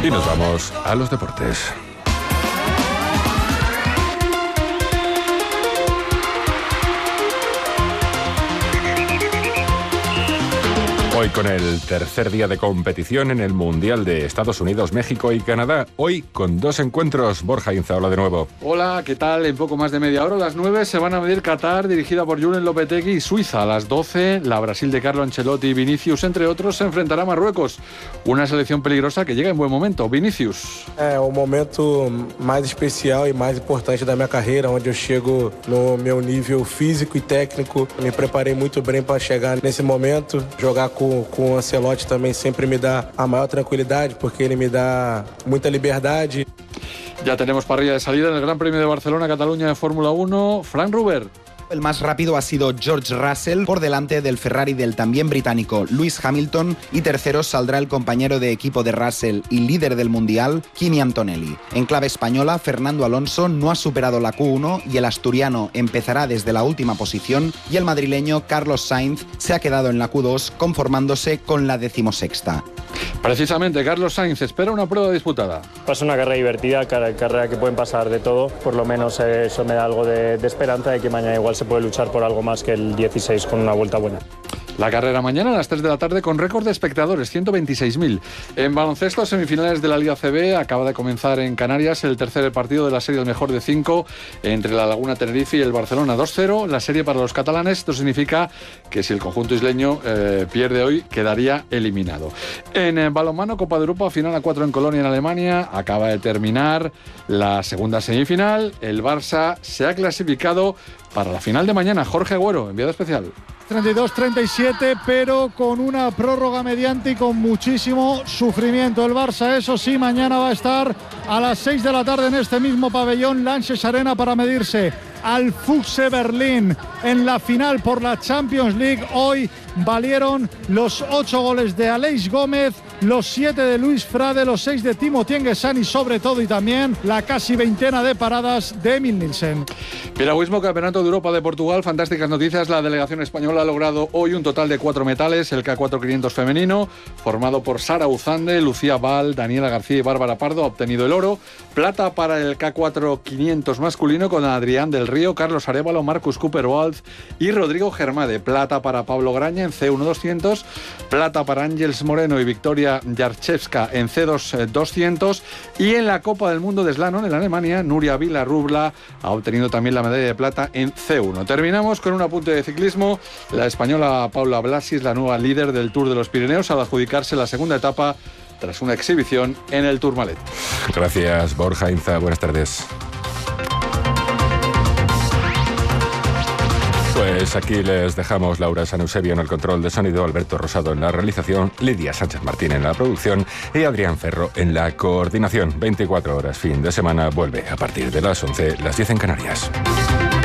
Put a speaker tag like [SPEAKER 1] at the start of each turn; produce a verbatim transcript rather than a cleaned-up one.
[SPEAKER 1] Y nos vamos a los deportes. Hoy con el tercer día de competición en el Mundial de Estados Unidos, México y Canadá. Hoy con dos encuentros. Borja Inza, hola de nuevo.
[SPEAKER 2] Hola, ¿qué tal? En poco más de media hora, a las nueve, se van a medir Qatar, dirigida por Julen Lopetegui, y Suiza. A las doce, la Brasil de Carlo Ancelotti y Vinicius, entre otros, se enfrentará a Marruecos. Una selección peligrosa que llega en buen momento. Vinicius.
[SPEAKER 3] É o momento mais especial e mais importante da minha carreira, onde eu chego no meu nível físico e técnico. Me preparei muito bem para chegar nesse momento. Jogar com com o Ancelotti também sempre me dá a maior tranquilidade, porque ele me dá muita liberdade.
[SPEAKER 2] Ya tenemos parrilla de salida en el Gran Premio de Barcelona, Cataluña de Fórmula uno. Frank Ruber.
[SPEAKER 4] El más rápido ha sido George Russell, por delante del Ferrari del también británico Lewis Hamilton, y tercero saldrá el compañero de equipo de Russell y líder del Mundial, Kimi Antonelli. En clave española, Fernando Alonso no ha superado la Q uno y el asturiano empezará desde la última posición, y el madrileño Carlos Sainz se ha quedado en la Q dos, conformándose con la decimosexta.
[SPEAKER 2] Precisamente, Carlos Sainz espera una prueba disputada.
[SPEAKER 5] Va a ser una carrera divertida, carrera que pueden pasar de todo. Por lo menos eso me da algo de, de esperanza de que mañana igual se puede luchar por algo más que el dieciséis con una vuelta buena.
[SPEAKER 2] La carrera mañana a las tres de la tarde con récord de espectadores, ciento veintiséis mil. En baloncesto, semifinales de la Liga C B, acaba de comenzar en Canarias el tercer partido de la serie del mejor de cinco entre la Laguna Tenerife y el Barcelona, dos cero. La serie para los catalanes. Esto significa que si el conjunto isleño eh, pierde hoy, quedaría eliminado. En eh, balonmano, Copa de Europa, final a cuatro en Colonia, en Alemania. Acaba de terminar la segunda semifinal. El Barça se ha clasificado para la final de mañana. Jorge Agüero, enviado especial.
[SPEAKER 6] treinta y dos treinta y siete, pero con una prórroga mediante y con muchísimo sufrimiento. El Barça, eso sí, mañana va a estar a las seis de la tarde en este mismo pabellón Lanxess Arena para medirse al Füchse Berlín en la final por la Champions League. Hoy valieron los ocho goles de Aleix Gómez, los siete de Luis Frade, los seis de Timo Tienguesan y sobre todo y también la casi veintena de paradas de Emil Nielsen.
[SPEAKER 2] Piragüismo, Campeonato de Europa de Portugal, fantásticas noticias. La delegación española ha logrado hoy un total de cuatro metales. El K cuatro quinientos femenino, formado por Sara Uzande, Lucía Val, Daniela García y Bárbara Pardo, ha obtenido el oro. Plata para el K cuatro quinientos masculino con Adrián del Río, Carlos Arévalo, Marcus Cooper-Waltz y Rodrigo Germade. Plata para Pablo Graña en C uno doscientos. Plata para Ángels Moreno y Victoria Yarchevska en C dos doscientos. Y en la Copa del Mundo de Slalom en Alemania, Nuria Vila-Rubla ha obtenido también la medalla de plata en C uno. Terminamos con un apunte de ciclismo. La española Paula Blasi es la nueva líder del Tour de los Pirineos al adjudicarse la segunda etapa tras una exhibición en el Tourmalet.
[SPEAKER 1] Gracias, Borja Inza. Buenas tardes. Pues aquí les dejamos. Laura San Eusebio en el control de sonido, Alberto Rosado en la realización, Lidia Sánchez Martín en la producción y Adrián Ferro en la coordinación. veinticuatro horas, fin de semana, vuelve a partir de las once, las diez en Canarias.